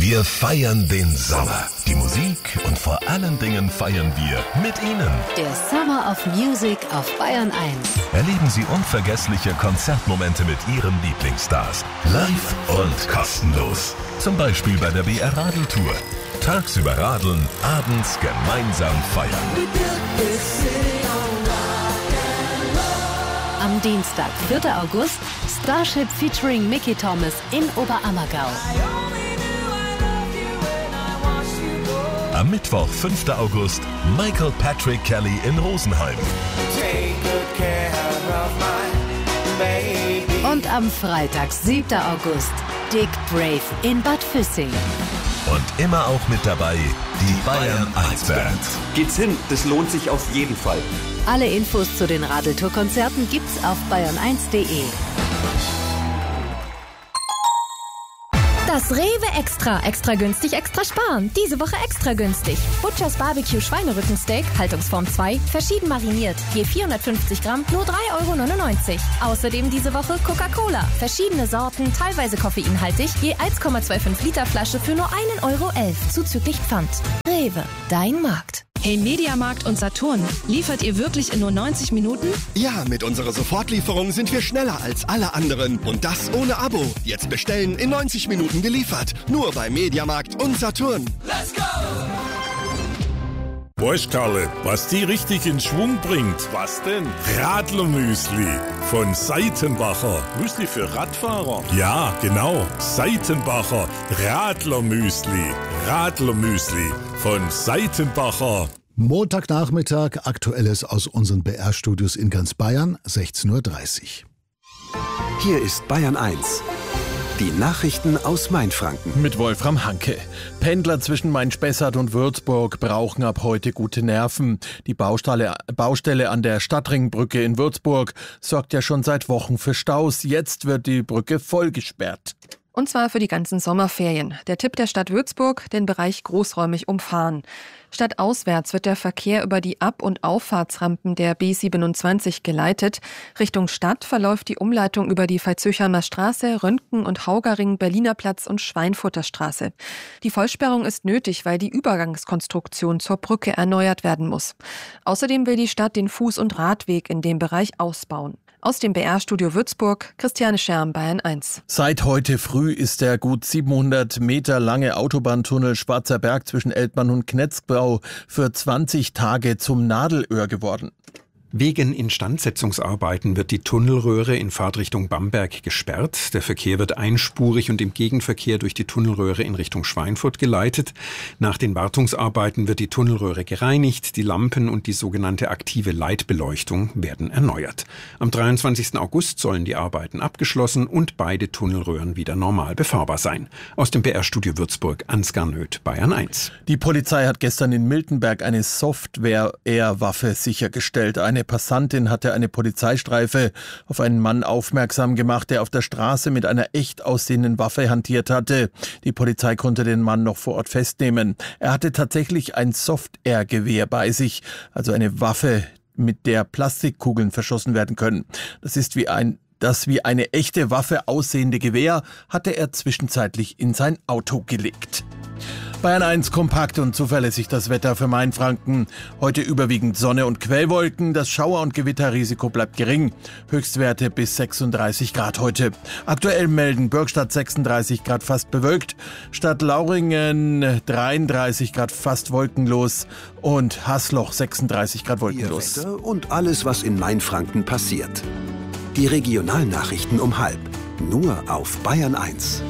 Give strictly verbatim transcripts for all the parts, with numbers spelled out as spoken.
Wir feiern den Sommer, die Musik und vor allen Dingen feiern wir mit Ihnen. Der Summer of Music auf Bayern eins. Erleben Sie unvergessliche Konzertmomente mit Ihren Lieblingsstars. Live und kostenlos. Zum Beispiel bei der B R Radeltour. Tagsüber radeln, abends gemeinsam feiern. Am Dienstag, vierten August, Starship featuring Mickey Thomas in Oberammergau. Am Mittwoch, fünften August, Michael Patrick Kelly in Rosenheim. Und am Freitag, siebten August, Dick Brave in Bad Füssing. Und immer auch mit dabei die Bayern eins Band. Geht's hin, das lohnt sich auf jeden Fall. Alle Infos zu den Radeltour-Konzerten gibt's auf bayern eins punkt de. Das Rewe Extra. Extra günstig, extra sparen. Diese Woche extra günstig. Butchers Barbecue Schweinerückensteak, Haltungsform zwei, verschieden mariniert. Je vierhundertfünfzig Gramm, nur drei Euro neunundneunzig. Außerdem diese Woche Coca-Cola. Verschiedene Sorten, teilweise koffeinhaltig, je eins Komma fünfundzwanzig Liter Flasche für nur ein Euro elf, zuzüglich Pfand. Rewe, dein Markt. Hey, Mediamarkt und Saturn, liefert ihr wirklich in nur neunzig Minuten? Ja, mit unserer Sofortlieferung sind wir schneller als alle anderen. Und das ohne Abo. Jetzt bestellen, in neunzig Minuten geliefert. Nur bei Mediamarkt und Saturn. Let's go! Weißt Karle, was die richtig in Schwung bringt? Was denn? Radlermüsli von Seitenbacher. Müsli für Radfahrer? Ja, genau. Seitenbacher Radlermüsli. Radlermüsli von Seitenbacher. Montagnachmittag, Aktuelles aus unseren B R-Studios in ganz Bayern, sechzehn Uhr dreißig. Hier ist Bayern eins. Die Nachrichten aus Mainfranken. Mit Wolfram Hanke. Pendler zwischen Main-Spessart und Würzburg brauchen ab heute gute Nerven. Die Baustelle, Baustelle an der Stadtringbrücke in Würzburg sorgt ja schon seit Wochen für Staus. Jetzt wird die Brücke voll gesperrt. Und zwar für die ganzen Sommerferien. Der Tipp der Stadt Würzburg, den Bereich großräumig umfahren. Stadtauswärts wird der Verkehr über die Ab- und Auffahrtsrampen der B siebenundzwanzig geleitet. Richtung Stadt verläuft die Umleitung über die Veitshöchheimer Straße, Röntgen- und Haugaring, Berliner Platz und Schweinfurter Straße. Die Vollsperrung ist nötig, weil die Übergangskonstruktion zur Brücke erneuert werden muss. Außerdem will die Stadt den Fuß- und Radweg in dem Bereich ausbauen. Aus dem B R-Studio Würzburg, Christiane Scherm, Bayern eins. Seit heute früh ist der gut siebenhundert Meter lange Autobahntunnel Schwarzer Berg zwischen Eltmann und Knetzbau für zwanzig Tage zum Nadelöhr geworden. Wegen Instandsetzungsarbeiten wird die Tunnelröhre in Fahrtrichtung Bamberg gesperrt. Der Verkehr wird einspurig und im Gegenverkehr durch die Tunnelröhre in Richtung Schweinfurt geleitet. Nach den Wartungsarbeiten wird die Tunnelröhre gereinigt. Die Lampen und die sogenannte aktive Leitbeleuchtung werden erneuert. Am dreiundzwanzigsten August sollen die Arbeiten abgeschlossen und beide Tunnelröhren wieder normal befahrbar sein. Aus dem B R-Studio Würzburg, Ansgar Nöth, Bayern eins. Die Polizei hat gestern in Miltenberg eine Software-Waffe sichergestellt. Eine Passantin hatte eine Polizeistreife auf einen Mann aufmerksam gemacht, der auf der Straße mit einer echt aussehenden Waffe hantiert hatte. Die Polizei konnte den Mann noch vor Ort festnehmen. Er hatte tatsächlich ein Soft-Air-Gewehr bei sich, also eine Waffe, mit der Plastikkugeln verschossen werden können. Das ist wie ein Das wie eine echte Waffe aussehende Gewehr hatte er zwischenzeitlich in sein Auto gelegt. Bayern eins kompakt und zuverlässig das Wetter für Mainfranken. Heute überwiegend Sonne und Quellwolken. Das Schauer- und Gewitterrisiko bleibt gering. Höchstwerte bis sechsunddreißig Grad heute. Aktuell melden Bürgstadt sechsunddreißig Grad fast bewölkt. Stadt Lauringen dreiunddreißig Grad fast wolkenlos. Und Hasloch sechsunddreißig Grad wolkenlos. Ihr Wetter und alles, was in Mainfranken passiert. Die Regionalnachrichten um halb. Nur auf Bayern eins.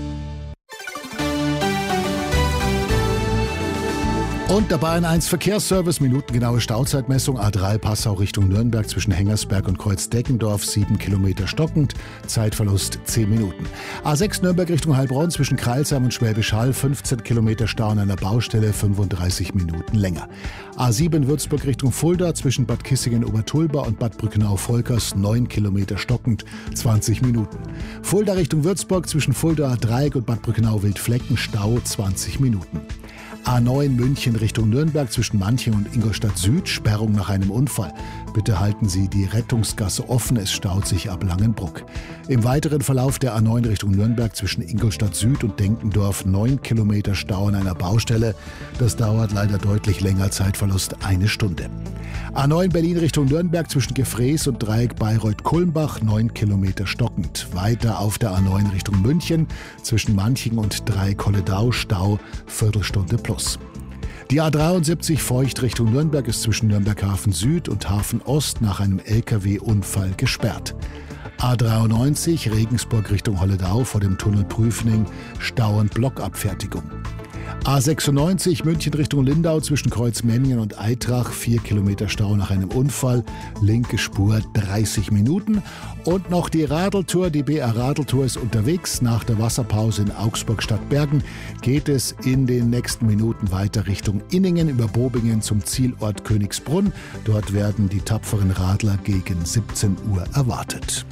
Und der Bayern eins Verkehrsservice, minutengenaue Stauzeitmessung, A drei Passau Richtung Nürnberg zwischen Hengersberg und Kreuzdeckendorf, sieben Kilometer stockend, Zeitverlust zehn Minuten. A sechs Nürnberg Richtung Heilbronn zwischen Crailsheim und Schwäbisch Hall, fünfzehn Kilometer Stau an einer Baustelle, fünfunddreißig Minuten länger. A sieben Würzburg Richtung Fulda zwischen Bad Kissingen-Obertulba und Bad Brückenau-Volkers, neun Kilometer stockend, zwanzig Minuten. Fulda Richtung Würzburg zwischen Fulda Dreieck und Bad Brückenau-Wildflecken, Stau zwanzig Minuten. A neun München Richtung Nürnberg zwischen Manching und Ingolstadt Süd, Sperrung nach einem Unfall. Bitte halten Sie die Rettungsgasse offen, es staut sich ab Langenbruck. Im weiteren Verlauf der A neun Richtung Nürnberg zwischen Ingolstadt Süd und Denkendorf neun Kilometer Stau an einer Baustelle. Das dauert leider deutlich länger, Zeitverlust eine Stunde. A neun Berlin Richtung Nürnberg zwischen Gefrees und Dreieck Bayreuth-Kulmbach, neun Kilometer stockend. Weiter auf der A neun Richtung München zwischen Manching und Dreieck-Holledau, Stau, Viertelstunde plus. Die A dreiundsiebzig Feucht Richtung Nürnberg ist zwischen Nürnberg Hafen Süd und Hafen Ost nach einem L K W-Unfall gesperrt. A dreiundneunzig Regensburg Richtung Holledau vor dem Tunnel Prüfening, Stau und Blockabfertigung. A sechsundneunzig München Richtung Lindau zwischen Kreuzmenningen und Eitrach, vier Kilometer Stau nach einem Unfall, linke Spur dreißig Minuten. Und noch die Radeltour, die B R Radeltour ist unterwegs. Nach der Wasserpause in Augsburg-Stadtbergen geht es in den nächsten Minuten weiter Richtung Inningen über Bobingen zum Zielort Königsbrunn. Dort werden die tapferen Radler gegen siebzehn Uhr erwartet.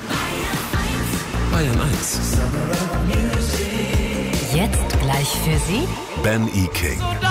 Bayern eins. Jetzt gleich für Sie Ben E. King.